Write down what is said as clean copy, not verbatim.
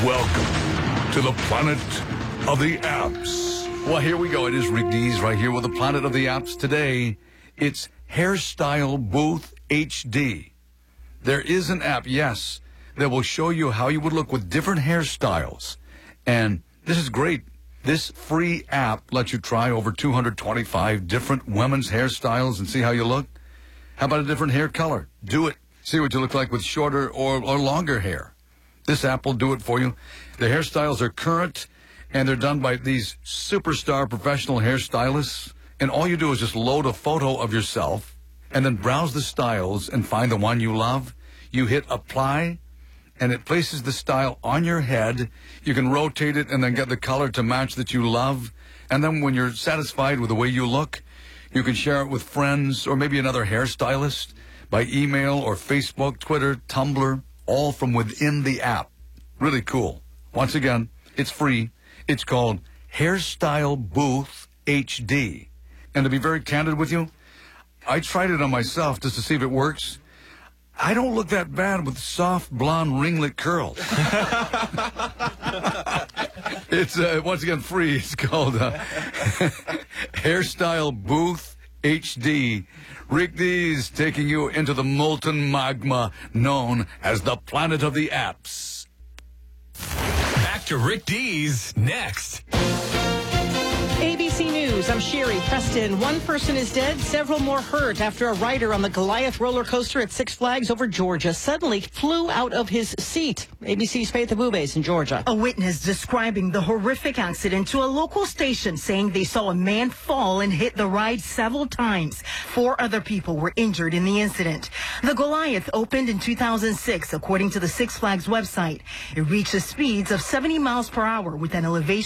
Welcome to the planet of the apps. Well, here we go. It is Rick Dees right here with the planet of the apps. Today, it's Hairstyle Booth HD. There is an app, yes, that will show you how you would look with different hairstyles. And this is great. This free app lets you try over 225 different women's hairstyles and see how you look. How about a different hair color? Do it. See what you look like with shorter or longer hair. This app will do it for you. The hairstyles are current, and they're done by these superstar professional hairstylists. And all you do is just load a photo of yourself and then browse the styles and find the one you love. You hit apply, and it places the style on your head. You can rotate it and then get the color to match that you love. And then when you're satisfied with the way you look, you can share it with friends or maybe another hairstylist by email or Facebook, Twitter, Tumblr, all from within the app. Really cool. Once again, it's free. It's called Hairstyle Booth HD. And to be very candid with you, I tried it on myself just to see if it works. I don't look that bad with soft, blonde, ringlet curls. It's, once again, free. It's called Hairstyle Booth HD. Rick Dees taking you into the molten magma known as the planet of the apps. Back to Rick Dees next. ABC News, I'm Sherry Preston. One person is dead, several more hurt after a rider on the Goliath roller coaster at Six Flags over Georgia suddenly flew out of his seat. ABC's Faith Abubes in Georgia. A witness describing the horrific accident to a local station, saying they saw a man fall and hit the ride several times. 4 other people were injured in the incident. The Goliath opened in 2006, according to the Six Flags website. It reaches speeds of 70 miles per hour with an elevation